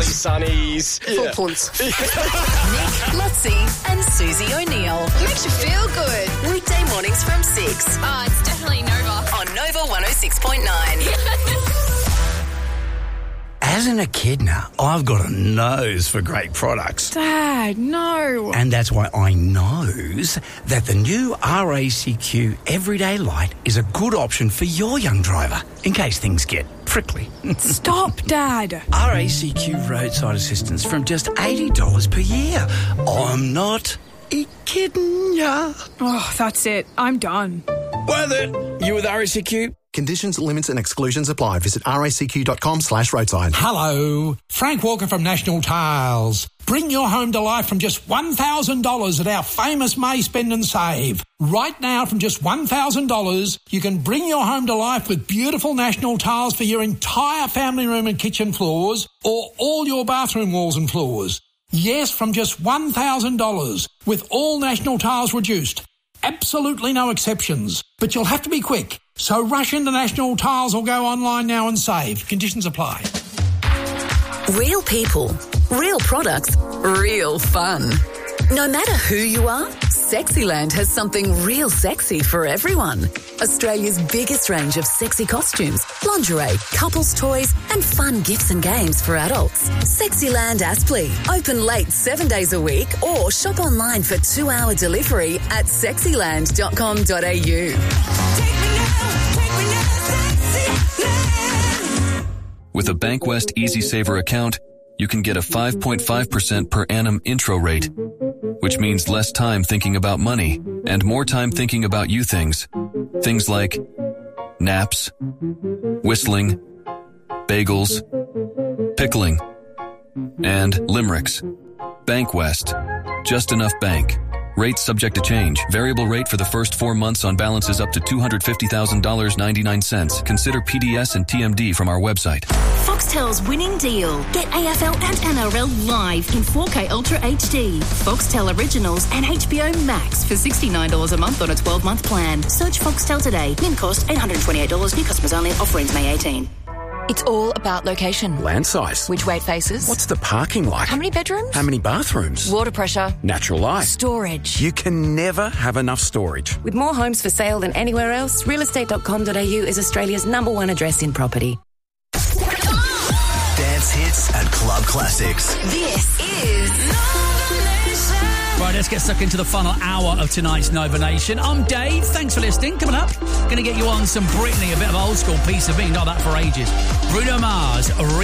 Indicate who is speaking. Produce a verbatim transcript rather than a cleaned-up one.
Speaker 1: Sunnies.
Speaker 2: Full
Speaker 1: Yeah.
Speaker 2: punts.
Speaker 3: Nick, Lutzi and Susie O'Neill. Makes you feel good. Weekday mornings from six.
Speaker 4: Oh, it's definitely Nova.
Speaker 3: On Nova one oh six point nine.
Speaker 5: As an echidna, I've got a nose for great products.
Speaker 4: Dad, no.
Speaker 5: And that's why I knows that the new R A C Q Everyday Light is a good option for your young driver, in case things get prickly.
Speaker 4: Stop, Dad.
Speaker 5: R A C Q roadside assistance from just eighty dollars per year. I'm not kidding ya.
Speaker 4: Oh, that's it. I'm done.
Speaker 5: Worth it. You with R A C Q?
Speaker 6: Conditions, limits and exclusions apply. Visit racq.com slash roadside.
Speaker 7: Hello, Frank Walker from National Tiles. Bring your home to life from just one thousand dollars at our famous May Spend and Save. Right now, from just one thousand dollars, you can bring your home to life with beautiful National Tiles for your entire family room and kitchen floors, or all your bathroom walls and floors. Yes, from just one thousand dollars, with all National Tiles reduced. Absolutely no exceptions. But you'll have to be quick. So rush into National Tiles or go online now and save. Conditions apply.
Speaker 3: Real people, real products, real fun. No matter who you are, Sexyland has something real sexy for everyone. Australia's biggest range of sexy costumes, lingerie, couples toys and fun gifts and games for adults. Sexyland Aspley. Open late seven days a week or shop online for two-hour delivery at sexyland dot com dot a u.
Speaker 8: With a Bankwest Easy Saver account, you can get a five point five percent per annum intro rate, which means less time thinking about money and more time thinking about you things. Things like naps, whistling, bagels, pickling, and limericks. Bankwest. Just enough bank. Rates subject to change. Variable rate for the first four months on balances up to two hundred fifty thousand dollars and ninety-nine cents. Consider P D S and T M D from our website.
Speaker 9: Foxtel's winning deal. Get A F L and N R L live in four K Ultra H D. Foxtel Originals and H B O Max for sixty-nine dollars a month on a twelve-month plan. Search Foxtel today. Min cost eight hundred twenty-eight dollars. New customers only. Offer ends May eighteenth.
Speaker 10: It's all about location.
Speaker 6: Land size.
Speaker 10: Which way it faces.
Speaker 6: What's the parking like?
Speaker 10: How many bedrooms?
Speaker 6: How many bathrooms?
Speaker 10: Water pressure.
Speaker 6: Natural light.
Speaker 10: Storage.
Speaker 6: You can never have enough storage.
Speaker 11: With more homes for sale than anywhere else, real estate dot com dot a u is Australia's number one address in property.
Speaker 12: Dance hits and club classics.
Speaker 3: This is
Speaker 13: Right, let's get stuck into the final hour of tonight's Nova Nation. I'm Dave. Thanks for listening. Coming up, going to get you on some Britney, a bit of old school piece of being. Not that for ages. Bruno Mars.